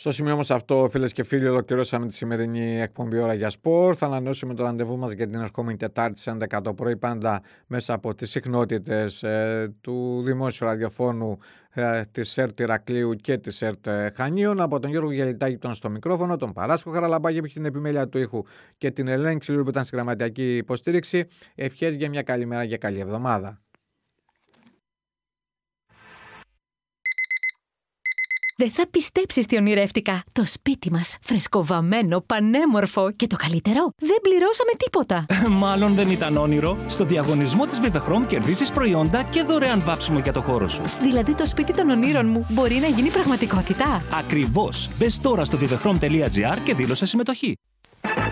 Στο σημείο όμως αυτό, φίλες και φίλοι, ολοκληρώσαμε τη σημερινή εκπομπή Ώρα για Σπορ. Θα ανανεώσουμε το ραντεβού μας για την ερχόμενη Τετάρτη στις 11 το πρωί, πάντα μέσα από τις συχνότητες του δημόσιου ραδιοφώνου της ΕΡΤ Ηρακλείου και της ΕΡΤ Χανίων. Από τον Γιώργο Γελιτάκη που ήταν στο μικρόφωνο, τον Παράσκο Χαραλαμπάκη που είχε την επιμέλεια του ήχου και την Ελένη Ξυλούρου που ήταν στη γραμματιακή υποστήριξη. Ευχές για μια καλή μέρα και καλή εβδομάδα. Δεν θα πιστέψεις τι ονειρεύτηκα. Το σπίτι μας, φρεσκοβαμμένο, πανέμορφο και το καλύτερο, δεν πληρώσαμε τίποτα. Μάλλον δεν ήταν όνειρο. Στο διαγωνισμό της Vivechrom κερδίσεις προϊόντα και δωρεάν βάψιμο για το χώρο σου. Δηλαδή το σπίτι των ονείρων μου μπορεί να γίνει πραγματικότητα. Ακριβώς. Μπες τώρα στο vivechrom.gr και δήλωσε συμμετοχή.